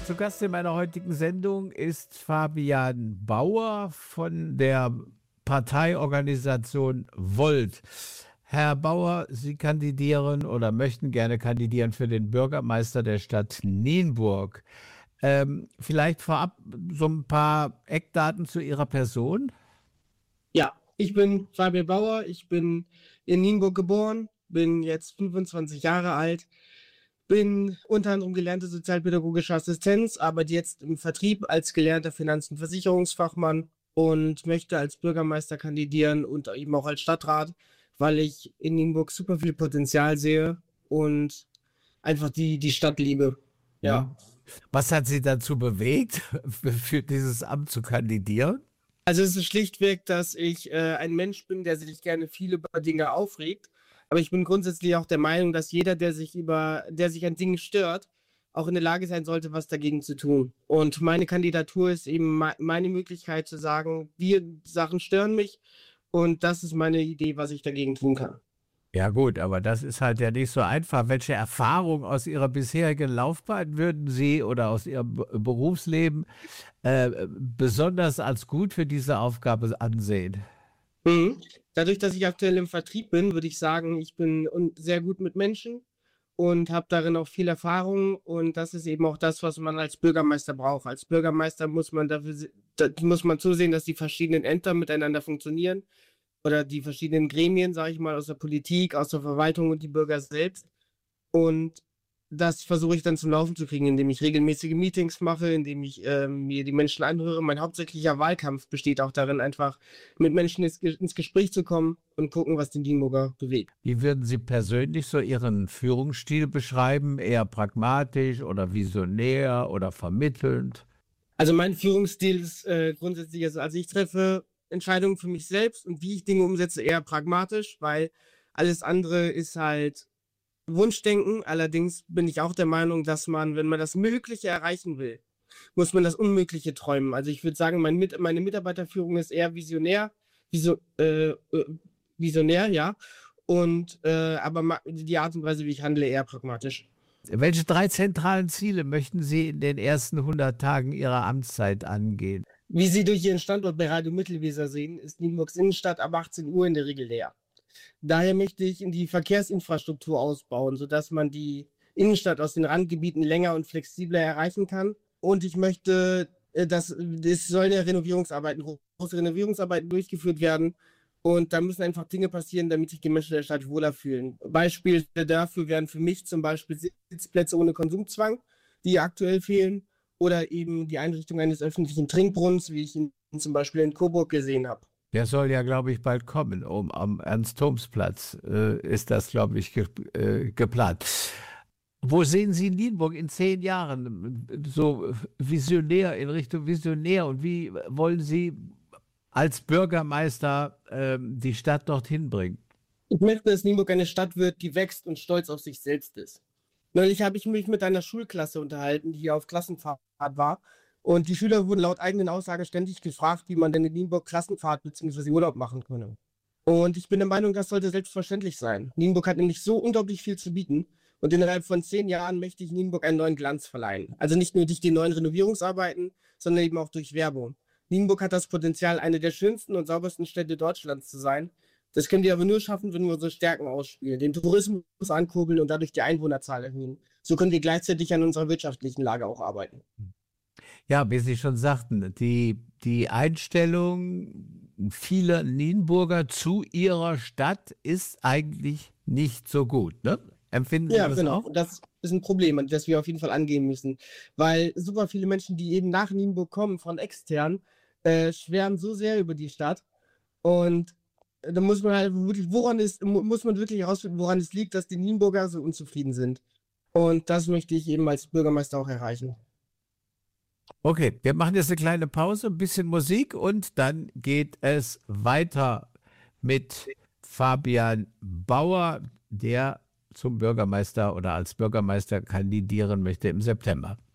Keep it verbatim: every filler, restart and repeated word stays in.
Zu Gast in meiner heutigen Sendung ist Fabian Bauer von der Parteiorganisation Volt. Herr Bauer, Sie kandidieren oder möchten gerne kandidieren für den Bürgermeister der Stadt Nienburg. Ähm, vielleicht vorab so ein paar Eckdaten zu Ihrer Person? Ja, ich bin Fabian Bauer, ich bin in Nienburg geboren, bin jetzt fünfundzwanzig Jahre alt, bin unter anderem gelernte sozialpädagogische Assistenz, arbeite jetzt im Vertrieb als gelernter Finanz- und Versicherungsfachmann und möchte als Bürgermeister kandidieren und eben auch als Stadtrat, weil ich in Nienburg super viel Potenzial sehe und einfach die, die Stadt liebe. Ja. Was hat Sie dazu bewegt, für dieses Amt zu kandidieren? Also es ist schlichtweg, dass ich äh, ein Mensch bin, der sich gerne viel über Dinge aufregt. Aber ich bin grundsätzlich auch der Meinung, dass jeder, der sich über, der sich an Dingen stört, auch in der Lage sein sollte, was dagegen zu tun. Und meine Kandidatur ist eben me- meine Möglichkeit zu sagen, die Sachen stören mich und das ist meine Idee, was ich dagegen tun kann. Ja gut, aber das ist halt ja nicht so einfach. Welche Erfahrung aus Ihrer bisherigen Laufbahn würden Sie oder aus Ihrem Be- Berufsleben äh, besonders als gut für diese Aufgabe ansehen? Mhm. Dadurch, dass ich aktuell im Vertrieb bin, würde ich sagen, ich bin un- sehr gut mit Menschen und habe darin auch viel Erfahrung. Und das ist eben auch das, was man als Bürgermeister braucht. Als Bürgermeister muss man dafür, se- da muss man zusehen, dass die verschiedenen Ämter miteinander funktionieren oder die verschiedenen Gremien, sage ich mal, aus der Politik, aus der Verwaltung und die Bürger selbst. Und das versuche ich dann zum Laufen zu kriegen, indem ich regelmäßige Meetings mache, indem ich ähm, mir die Menschen anhöre. Mein hauptsächlicher Wahlkampf besteht auch darin, einfach mit Menschen ins, Ge- ins Gespräch zu kommen und gucken, was den Nienburger bewegt. Wie würden Sie persönlich so Ihren Führungsstil beschreiben? Eher pragmatisch oder visionär oder vermittelnd? Also mein Führungsstil ist äh, grundsätzlich, also, also ich treffe Entscheidungen für mich selbst und wie ich Dinge umsetze, eher pragmatisch, weil alles andere ist halt Wunschdenken. Allerdings bin ich auch der Meinung, dass man, wenn man das Mögliche erreichen will, muss man das Unmögliche träumen. Also ich würde sagen, mein Mit meine Mitarbeiterführung ist eher visionär, viso äh, äh, visionär, ja. Und äh, aber ma die Art und Weise, wie ich handle, eher pragmatisch. Welche drei zentralen Ziele möchten Sie in den ersten hundert Tagen Ihrer Amtszeit angehen? Wie Sie durch Ihren Standort bei Radio Mittelweser sehen, ist Nienburgs Innenstadt ab achtzehn Uhr in der Regel leer. Daher möchte ich in die Verkehrsinfrastruktur ausbauen, sodass man die Innenstadt aus den Randgebieten länger und flexibler erreichen kann. Und ich möchte, äh, dass es sollen ja Renovierungsarbeiten, große Renovierungsarbeiten durchgeführt werden. Und da müssen einfach Dinge passieren, damit sich die Menschen der Stadt wohler fühlen. Beispiele dafür wären für mich zum Beispiel Sitzplätze ohne Konsumzwang, die aktuell fehlen, oder eben die Einrichtung eines öffentlichen Trinkbrunnens, wie ich ihn zum Beispiel in Coburg gesehen habe. Der soll ja, glaube ich, bald kommen. Um, am Ernst-Thoms-Platz äh, ist das, glaube ich, ge äh, geplant. Wo sehen Sie Nienburg in zehn Jahren? So visionär, in Richtung visionär. Und wie wollen Sie als Bürgermeister ähm, die Stadt dorthin bringen? Ich möchte, dass Nienburg eine Stadt wird, die wächst und stolz auf sich selbst ist. Neulich habe ich mich mit einer Schulklasse unterhalten, die hier auf Klassenfahrt war. Und die Schüler wurden laut eigenen Aussagen ständig gefragt, wie man denn in Nienburg Klassenfahrt bzw. Urlaub machen könne. Und ich bin der Meinung, das sollte selbstverständlich sein. Nienburg hat nämlich so unglaublich viel zu bieten. Und innerhalb von zehn Jahren möchte ich Nienburg einen neuen Glanz verleihen. Also nicht nur durch die neuen Renovierungsarbeiten, sondern eben auch durch Werbung. Nienburg hat das Potenzial, eine der schönsten und saubersten Städte Deutschlands zu sein. Das können wir aber nur schaffen, wenn wir unsere Stärken ausspielen, den Tourismus ankurbeln und dadurch die Einwohnerzahl erhöhen. So können wir gleichzeitig an unserer wirtschaftlichen Lage auch arbeiten. Ja, wie Sie schon sagten, die, die Einstellung vieler Nienburger zu ihrer Stadt ist eigentlich nicht so gut, ne? Empfinden Sie Ja, das genau. auch? Und das ist ein Problem, das wir auf jeden Fall angehen müssen. Weil super viele Menschen, die eben nach Nienburg kommen, von extern, äh, schwärmen so sehr über die Stadt. Und äh, da muss man halt wirklich, woran ist, mu- muss man wirklich herausfinden, woran es liegt, dass die Nienburger so unzufrieden sind. Und das möchte ich eben als Bürgermeister auch erreichen. Okay, wir machen jetzt eine kleine Pause, ein bisschen Musik und dann geht es weiter mit Fabian Bauer, der zum Bürgermeister oder als Bürgermeister kandidieren möchte im September.